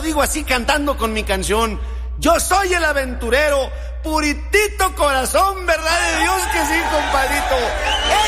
lo digo así cantando con mi canción. Yo soy el aventurero, puritito corazón, verdad de Dios que sí, compadrito.